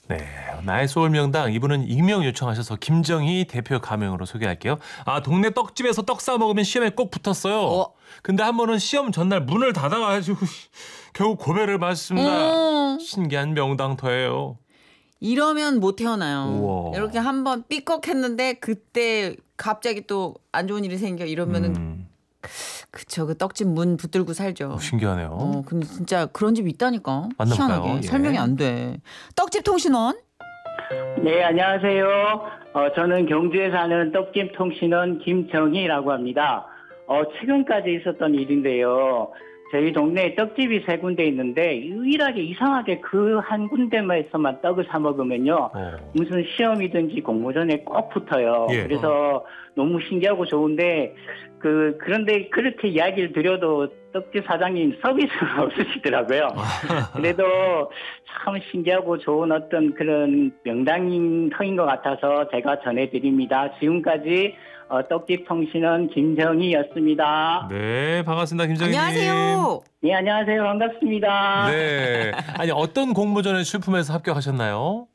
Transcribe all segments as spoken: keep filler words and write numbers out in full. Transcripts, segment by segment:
네, 나의 소울 명당 이분은 익명 요청하셔서 김정희 대표 가명으로 소개할게요. 아, 동네 떡집에서 떡 싸 먹으면 시험에 꼭 붙었어요. 어? 근데 한 번은 시험 전날 문을 닫아가지고 결국 고배를 맞습니다. 음. 신기한 명당터예요. 이러면 못 태어나요. 우와. 이렇게 한번 삐걱했는데 그때 갑자기 또 안 좋은 일이 생겨 이러면은 음. 그쵸, 그 떡집 문 붙들고 살죠. 어, 신기하네요. 어, 근데 진짜 그런 집 있다니까. 만나볼까요? 희한하게. 예. 설명이 안 돼. 떡집 통신원. 네, 안녕하세요. 어, 저는 경주에 사는 떡집 통신원 김정희라고 합니다. 어, 최근까지 있었던 일인데요. 저희 동네에 떡집이 세 군데 있는데 유일하게 이상하게 그 한 군데만에서만 떡을 사 먹으면요. 어. 무슨 시험이든지 공모전에 꼭 붙어요. 예. 그래서 너무 신기하고 좋은데 그 그런데 그렇게 이야기를 드려도 떡집 사장님 서비스가 없으시더라고요. 그래도 참 신기하고 좋은 어떤 그런 명당인 터인 것 같아서 제가 전해드립니다. 지금까지 어, 떡집 통신원 김정희였습니다. 네, 반갑습니다, 김정희님. 안녕하세요. 네, 안녕하세요. 반갑습니다. 네, 아니 어떤 공모전에 출품해서 합격하셨나요?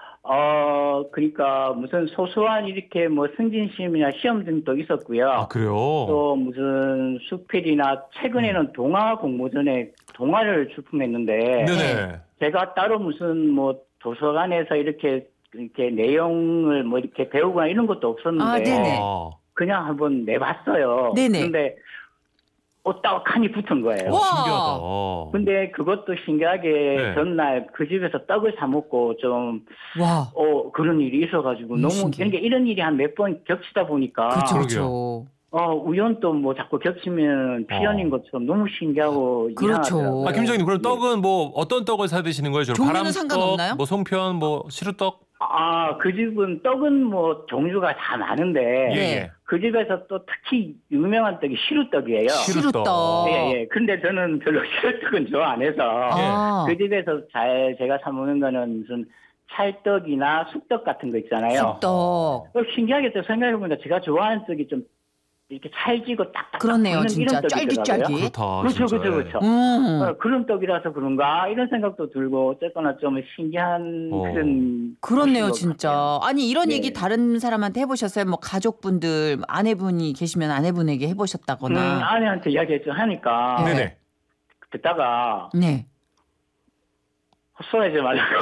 어, 그러니까 무슨 소소한 이렇게 뭐 승진시험이나 시험 등도 있었고요. 아, 그래요? 또 무슨 수필이나 최근에는 동화 공모전에 동화를 출품했는데 네네. 제가 따로 무슨 뭐 도서관에서 이렇게 이렇게 내용을 뭐 이렇게 배우거나 이런 것도 없었는데 아, 네네. 그냥 한번 내봤어요. 네네. 근데 어, 떡하니 붙은 거예요. 와, 신기하다. 근데 그것도 신기하게 네. 전날 그 집에서 떡을 사 먹고 좀, 와, 어, 그런 일이 있어가지고 음, 너무, 신기해. 그러니까 이런 일이 한 몇 번 겹치다 보니까. 그렇죠, 그렇죠. 어, 우연도 뭐 자꾸 겹치면 필연인 어. 것처럼 너무 신기하고. 그렇죠. 이상하더라고요. 아, 김정희님, 그럼 떡은 뭐 어떤 떡을 사 드시는 거예요? 종류는 상관없나요? 뭐 송편, 뭐 시루떡? 아, 그 집은 떡은 뭐 종류가 다 많은데. 예. 그 집에서 또 특히 유명한 떡이 시루떡이에요. 시루떡. 예, 예. 근데 저는 별로 시루떡은 좋아 안 해서. 아. 그 집에서 잘 제가 사 먹는 거는 무슨 찰떡이나 쑥떡 같은 거 있잖아요. 쑥떡. 어, 신기하게 또 생각해보니까 제가 좋아하는 떡이 좀 이렇게 찰지고 딱딱. 그렇네요, 진짜. 쫄깃쫄깃. 그렇다. 그렇죠, 그렇죠, 그렇죠. 음. 어, 그런 떡이라서 그런가 이런 생각도 들고 어쨌거나 좀 신기한 어. 그런. 그렇네요, 진짜. 같아요. 아니 이런 네. 얘기 다른 사람한테 해보셨어요? 뭐 가족분들, 아내분이 계시면 아내분에게 해보셨다거나. 음, 아내한테 이야기했죠. 하니까. 네네. 듣다가. 네. 헛소리하지 말라고.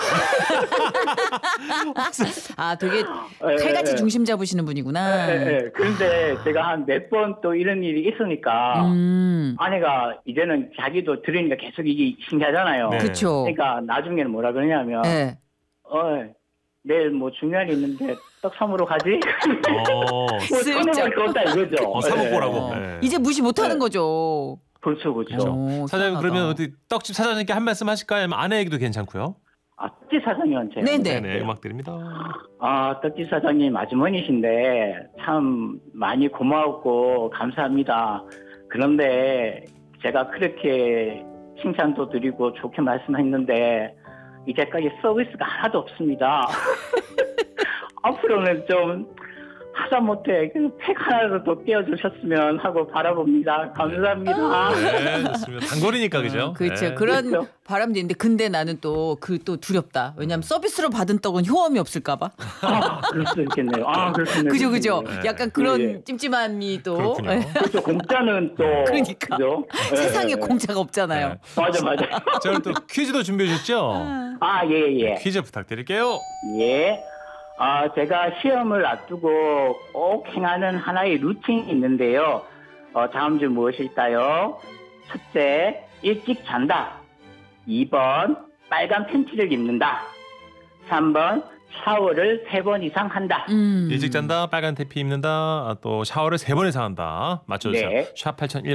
아, 되게 칼같이 중심 잡으시는 분이구나. 네, 네. 그런데 제가 한 몇 번 또 이런 일이 있으니까 음. 아내가 이제는 자기도 들으니까 계속 이게 신기하잖아요. 네. 그렇죠. 그러니까 나중에는 뭐라 그러냐면 네. 어, 내일 뭐 중요한 일이 있는데 떡 사먹으러 가지? 어. 뭐 끊어버릴 거 없다 이거죠. 어, 사먹고라고. 네. 네. 이제 무시 못하는 네. 거죠. 그렇죠, 그렇죠. 오, 사장님 그러면 어디 떡집 사장님께 한 말씀 하실까요? 아니면 아내 얘기도 괜찮고요? 아, 떡집 사장님한테. 네네. 네, 음악 드립니다. 아, 떡집 사장님 아주머니신데 참 많이 고마웠고 감사합니다. 그런데 제가 그렇게 칭찬도 드리고 좋게 말씀했는데 이제까지 서비스가 하나도 없습니다. 앞으로는 좀 하다못해 그 팩 하나라도 더 떼어주셨으면 하고 바라봅니다. 감사합니다. 네, 좋습니다. 단거리니까 그죠? 어, 그렇죠. 네. 그런 그렇죠. 바람도 있는데 근데 나는 또 그 또 두렵다. 왜냐하면 서비스로 받은 떡은 효험이 없을까 봐. 아, 그럴 수도 있겠네요. 아, 그렇군요. 그죠, 그죠. 네. 약간 그런 네. 찜찜함이 또. 그렇군요. 그렇죠. 공짜는 또. 그러니까. 그죠? 세상에 네. 공짜가 없잖아요. 네. 맞아, 맞아. 자, 오늘 또 퀴즈도 준비해 주셨죠? 아, 예, 예. 퀴즈 부탁드릴게요. 예. 아, 제가 시험을 앞두고 꼭 행하는 하나의 루틴이 있는데요. 어, 다음 중 무엇일까요? 첫째, 일찍 잔다. 이 번, 빨간 팬티를 입는다. 삼 번, 샤워를 세 번 이상 한다. 음. 일찍 잔다, 빨간 태피 입는다, 또 샤워를 세 번 이상 한다. 맞춰주세요. 네. 샵 팔공공일